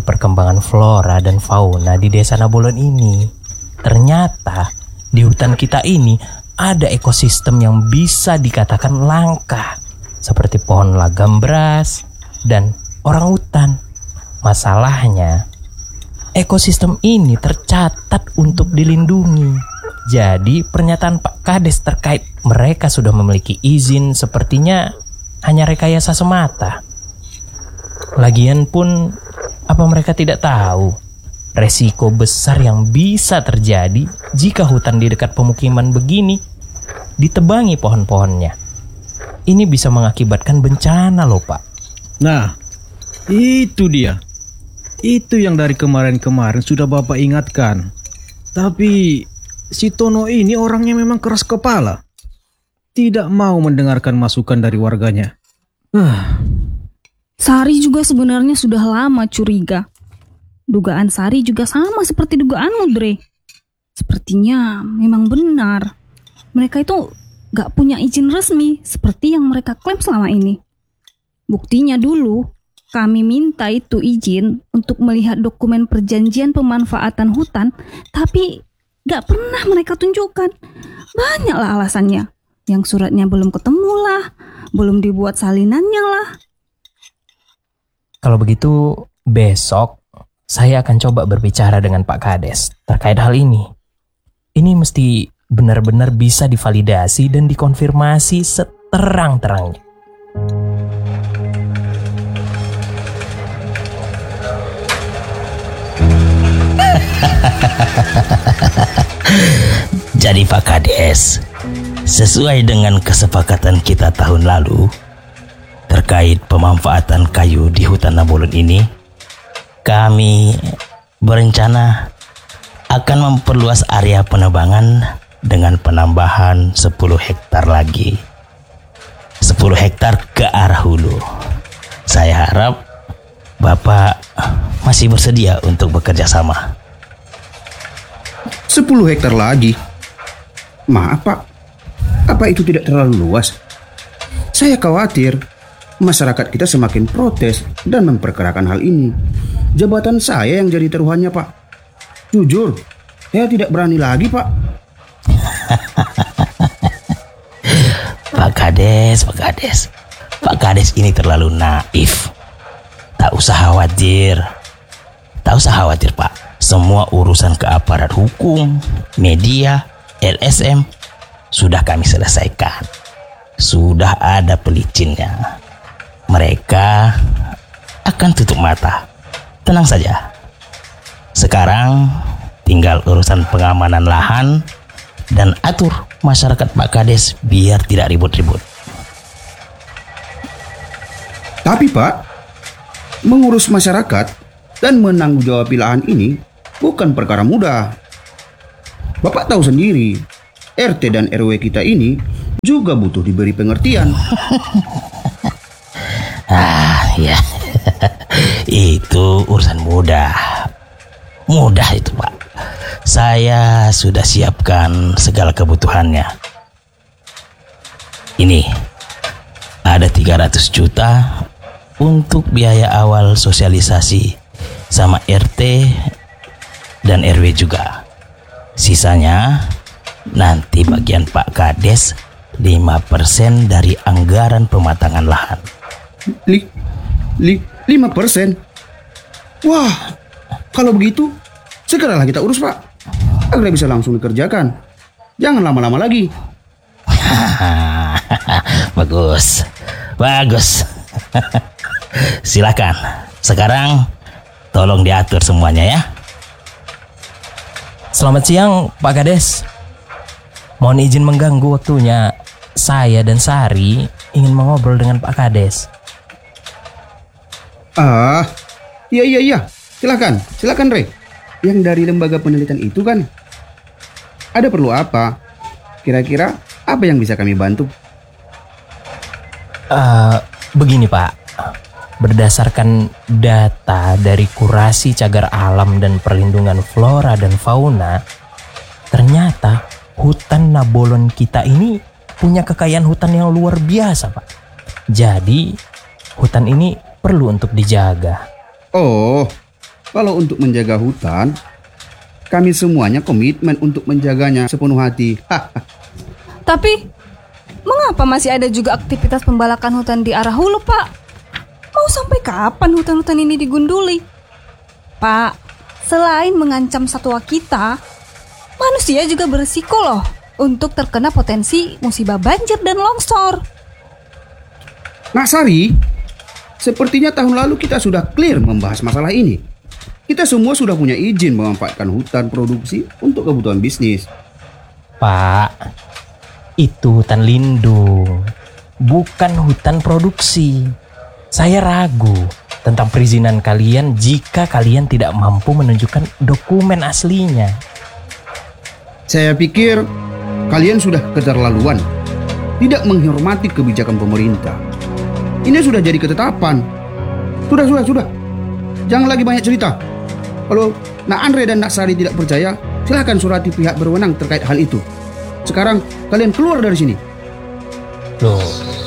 perkembangan flora dan fauna di Desa Nabolon ini. Ternyata di hutan kita ini ada ekosistem yang bisa dikatakan langka, seperti pohon lagam beras dan orangutan. Masalahnya, ekosistem ini tercatat untuk dilindungi. Jadi pernyataan Pak Kades terkait mereka sudah memiliki izin sepertinya hanya rekayasa semata. Lagian pun, apa mereka tidak tahu resiko besar yang bisa terjadi jika hutan di dekat pemukiman begini ditebangi pohon-pohonnya? Ini bisa mengakibatkan bencana loh, Pak. Nah, itu dia. Itu yang dari kemarin-kemarin sudah Bapak ingatkan. Tapi si Tono ini orangnya memang keras kepala. Tidak mau mendengarkan masukan dari warganya. Sari juga sebenarnya sudah lama curiga. Dugaan Sari juga sama seperti dugaanmu, Dre. Sepertinya memang benar. Mereka itu gak punya izin resmi seperti yang mereka klaim selama ini. Buktinya dulu, kami minta itu izin untuk melihat dokumen perjanjian pemanfaatan hutan, tapi gak pernah mereka tunjukkan. Banyaklah alasannya. Yang suratnya belum ketemu lah, belum dibuat salinannya lah. Kalau begitu, besok saya akan coba berbicara dengan Pak Kades terkait hal ini. Ini mesti benar-benar bisa divalidasi dan dikonfirmasi seterang-terangnya. Jadi Pak Kades, sesuai dengan kesepakatan kita tahun lalu terkait pemanfaatan kayu di hutan Nabolon ini, kami berencana akan memperluas area penebangan dengan penambahan 10 hektar lagi. 10 hektar ke arah hulu. Saya harap Bapak masih bersedia untuk bekerja sama. 10 hektar lagi? Maaf Pak, apa itu tidak terlalu luas? Saya khawatir masyarakat kita semakin protes dan memperkarakan hal ini. Jabatan saya yang jadi taruhannya Pak. Jujur, saya tidak berani lagi Pak. Pak Kades ini terlalu naif. Tak usah khawatir Pak. Semua urusan ke aparat hukum, media, LSM sudah kami selesaikan. Sudah ada pelicinnya. Mereka akan tutup mata. Tenang saja. Sekarang tinggal urusan pengamanan lahan dan atur masyarakat Pak Kades biar tidak ribut-ribut. Tapi Pak, mengurus masyarakat dan menangguhjawabi lahan ini bukan perkara mudah. Bapak tahu sendiri, RT dan RW kita ini juga butuh diberi pengertian. Ya, itu urusan mudah itu Pak. Saya sudah siapkan segala kebutuhannya. Ini ada 300 juta untuk biaya awal sosialisasi sama RT dan RW juga. Sisanya nanti bagian Pak Kades 5% dari anggaran pematangan lahan. 5%? Wah, kalau begitu segeralah kita urus Pak, agar bisa langsung dikerjakan. Jangan lama-lama lagi. Bagus. Silakan. Sekarang tolong diatur semuanya ya. Selamat siang Pak Kades. Mohon izin mengganggu waktunya. Saya dan Sari ingin mengobrol dengan Pak Kades. Iya. Silakan Re. Yang dari lembaga penelitian itu kan. Ada perlu apa? Kira-kira apa yang bisa kami bantu? Begini Pak. Berdasarkan data dari Kurasi Cagar Alam dan Perlindungan Flora dan Fauna, ternyata hutan Nabolon kita ini punya kekayaan hutan yang luar biasa, Pak. Jadi, hutan ini perlu untuk dijaga. Oh, Kalau untuk menjaga hutan, kami semuanya komitmen untuk menjaganya sepenuh hati. Tapi, mengapa masih ada juga aktivitas pembalakan hutan di arah hulu, Pak? Mau sampai kapan hutan-hutan ini digunduli? Pak, selain mengancam satwa kita, manusia juga berisiko loh untuk terkena potensi musibah banjir dan longsor. Nak Sari, sepertinya tahun lalu kita sudah clear membahas masalah ini. Kita semua sudah punya izin memanfaatkan hutan produksi untuk kebutuhan bisnis. Pak, itu hutan lindung, bukan hutan produksi. Saya ragu tentang perizinan kalian jika kalian tidak mampu menunjukkan dokumen aslinya. Saya pikir kalian sudah keterlaluan, tidak menghormati kebijakan pemerintah. Ini sudah jadi ketetapan. Sudah. Jangan lagi banyak cerita. Kalau Nak Andre dan Nak Sari tidak percaya, silahkan surati pihak berwenang terkait hal itu. Sekarang kalian keluar dari sini. Loh,